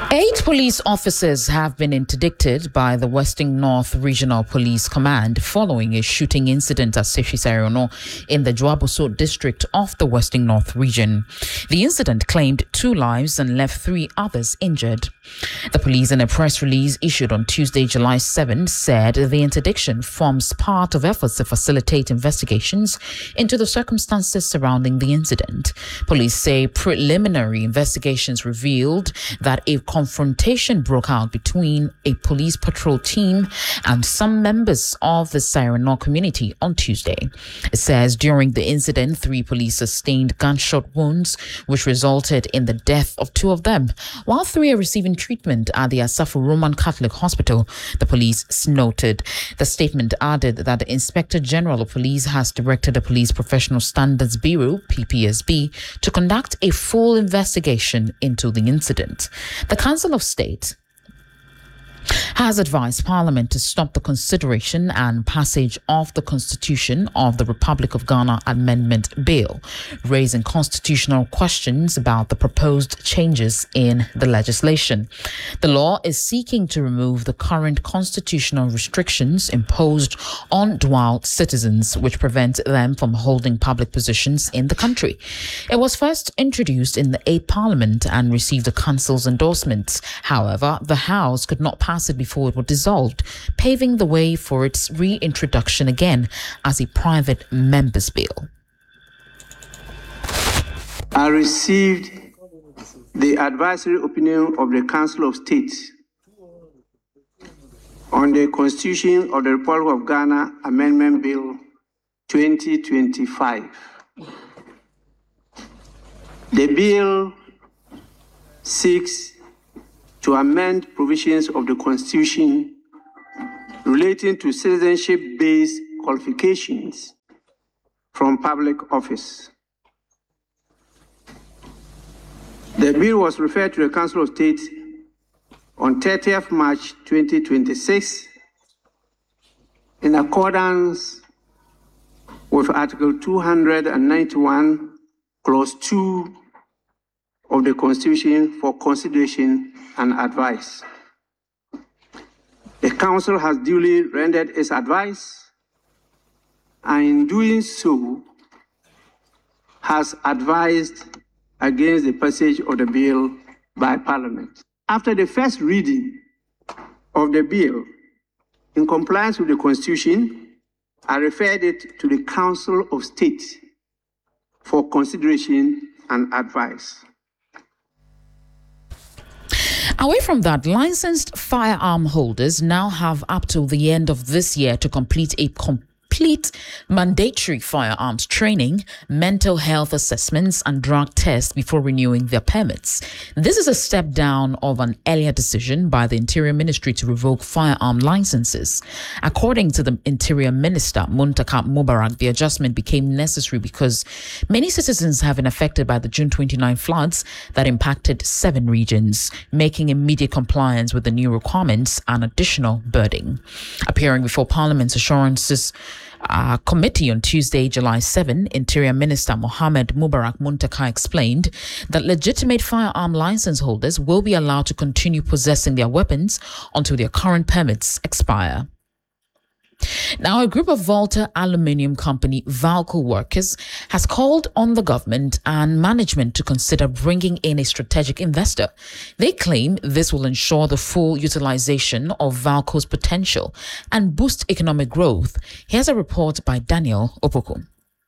8 police officers have been interdicted by the Western North Regional Police Command following a shooting incident at Sefi Sayono in the Dwaboso district of the Western North region. The incident claimed 2 lives and left 3 others injured. The police, in a press release issued on Tuesday, July 7, said the interdiction forms part of efforts to facilitate investigations into the circumstances surrounding the incident. Police say preliminary investigations revealed that a confrontation broke out between a police patrol team and some members of the Sayono community on Tuesday. It says during the incident, 3 police sustained gunshot wounds, which resulted in the death of 2 of them, while 3 are receiving treatment at the Asafo Roman Catholic Hospital, the police noted. The statement added that the Inspector General of Police has directed the Police Professional Standards Bureau, PPSB, to conduct a full investigation into the incident. The Council of State has advised Parliament to stop the consideration and passage of the Constitution of the Republic of Ghana Amendment Bill, raising constitutional questions about the proposed changes in the legislation. The law is seeking to remove the current constitutional restrictions imposed on dual citizens, which prevent them from holding public positions in the country. It was first introduced in the 8th Parliament and received the Council's endorsement. However, the House could not pass it before it was dissolved, paving the way for its reintroduction again as a private member's bill. I received the advisory opinion of the Council of State on the Constitution of the Republic of Ghana Amendment Bill 2025. The bill seeks to amend provisions of the Constitution relating to citizenship-based qualifications from public office. The bill was referred to the Council of State on 30th March 2026 in accordance with Article 291, Clause 2 of the Constitution for consideration and advice. The Council has duly rendered its advice, and in doing so, has advised against the passage of the bill by Parliament. After the first reading of the bill, in compliance with the Constitution, I referred it to the Council of State for consideration and advice. Away from that, licensed firearm holders now have up till the end of this year to complete a complete mandatory firearms training, mental health assessments, and drug tests before renewing their permits. This is a step down of an earlier decision by the Interior Ministry to revoke firearm licenses. According to the Interior Minister, Muntaka Mubarak, the adjustment became necessary because many citizens have been affected by the June 29 floods that impacted 7 regions, making immediate compliance with the new requirements an additional burden. Appearing before Parliament's Assurances Committee on Tuesday, July 7, Interior Minister Mohammed Mubarak Muntaka explained that legitimate firearm license holders will be allowed to continue possessing their weapons until their current permits expire. Now, a group of Volta Aluminium Company VALCO workers has called on the government and management to consider bringing in a strategic investor. They claim this will ensure the full utilization of VALCO's potential and boost economic growth. Here's a report by Daniel Opoku.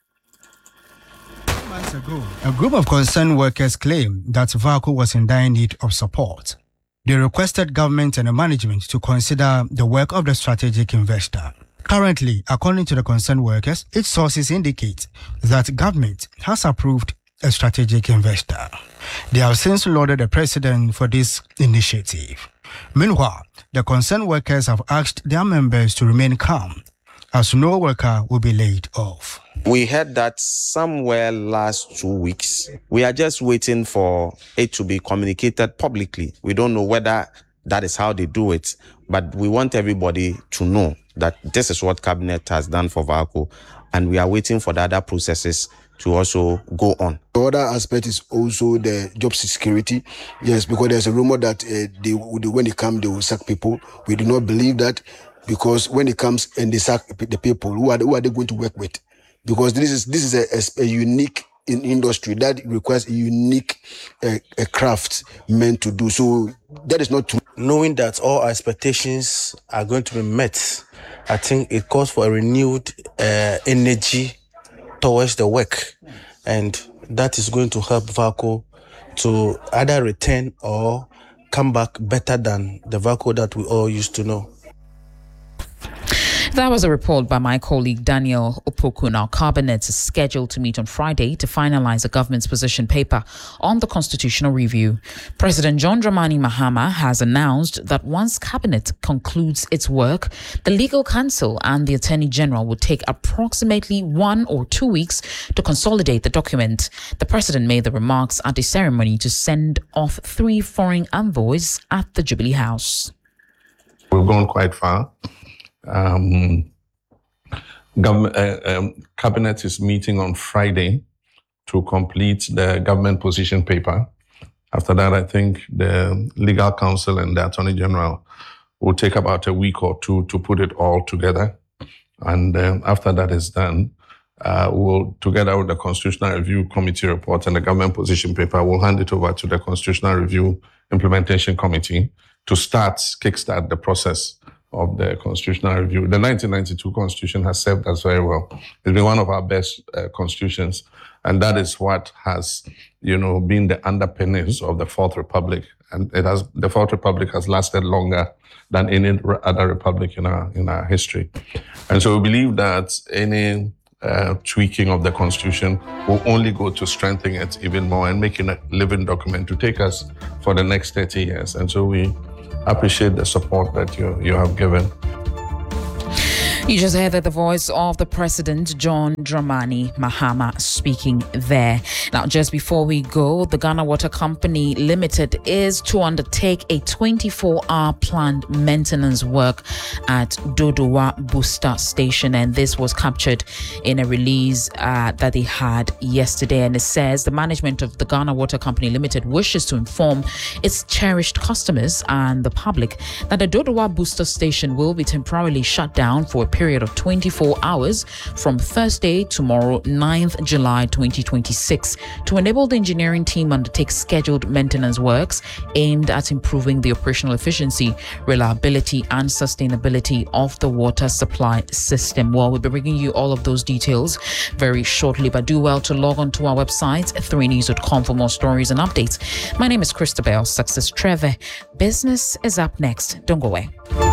Months ago, a group of concerned workers claimed that VALCO was in dire need of support. They requested government and the management to consider the work of the strategic investor. Currently, according to the concerned workers, its sources indicate that government has approved a strategic investor. They have since lauded the president for this initiative. Meanwhile, the concerned workers have asked their members to remain calm, as no worker will be laid off. We heard that somewhere last 2 weeks. We are just waiting for it to be communicated publicly. We don't know whether that is how they do it, but we want everybody to know that this is what Cabinet has done for VALCO, and we are waiting for the other processes to also go on. The other aspect is also the job security. Yes, because there's a rumor that when they come, they will sack people. We do not believe that, because when it comes and they sack the people, who are they going to work with? Because this is a unique industry that requires a unique a craft meant to do. So that is not true. Knowing that all our expectations are going to be met, I think it calls for a renewed energy towards the work, and that is going to help VACO to either return or come back better than the VACO that we all used to know. That was a report by my colleague Daniel Opoku. Now, Cabinet is scheduled to meet on Friday to finalize the government's position paper on the constitutional review. President John Dramani Mahama has announced that once Cabinet concludes its work, the Legal Counsel and the Attorney General will take approximately 1 or 2 weeks to consolidate the document. The President made the remarks at the ceremony to send off 3 foreign envoys at the Jubilee House. We've gone quite far. Cabinet is meeting on Friday to complete the government position paper. After that, I think the Legal Counsel and the Attorney General will take about a week or 2 to put it all together. And after that is done, we'll, together with the Constitutional Review Committee report and the government position paper, we'll hand it over to the Constitutional Review Implementation Committee to kickstart the process of the constitutional review. The 1992 Constitution has served us very well. It's been one of our best constitutions, and that is what has, been the underpinnings of the Fourth Republic. And the Fourth Republic has lasted longer than any other republic in our history. And so we believe that any tweaking of the Constitution will only go to strengthen it even more and making a living document to take us for the next 30 years. And so we appreciate the support that you have given. You just heard the voice of the President, John Dramani Mahama, speaking there. Now, just before we go, the Ghana Water Company Limited is to undertake a 24-hour planned maintenance work at Dodowa Booster Station, and this was captured in a release that they had yesterday. And it says the management of the Ghana Water Company Limited wishes to inform its cherished customers and the public that the Dodowa Booster Station will be temporarily shut down for a period of 24 hours from Thursday, tomorrow, 9th July 2026, to enable the engineering team undertake scheduled maintenance works aimed at improving the operational efficiency, reliability, and sustainability of the water supply system. Well, we'll be bringing you all of those details very shortly, but do well to log on to our website, 3news.com, for more stories and updates. My name is Christabel Success Trevor. Business is up next. Don't go away.